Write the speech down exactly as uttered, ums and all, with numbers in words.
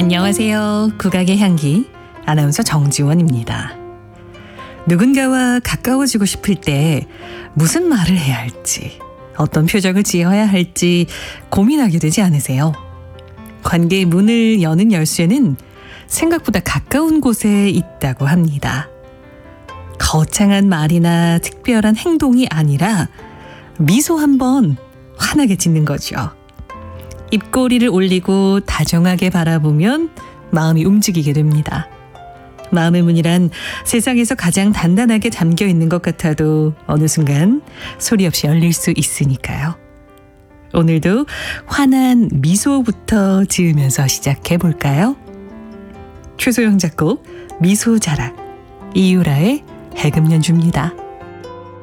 안녕하세요. 국악의 향기 아나운서 정지원입니다. 누군가와 가까워지고 싶을 때 무슨 말을 해야 할지, 어떤 표정을 지어야 할지 고민하게 되지 않으세요? 관계의 문을 여는 열쇠는 생각보다 가까운 곳에 있다고 합니다. 거창한 말이나 특별한 행동이 아니라 미소 한번 환하게 짓는 거죠. 입꼬리를 올리고 다정하게 바라보면 마음이 움직이게 됩니다. 마음의 문이란 세상에서 가장 단단하게 잠겨 있는 것 같아도 어느 순간 소리 없이 열릴 수 있으니까요. 오늘도 환한 미소부터 지으면서 시작해 볼까요? 최소영 작곡 미소 자락, 이유라의 해금 연주입니다.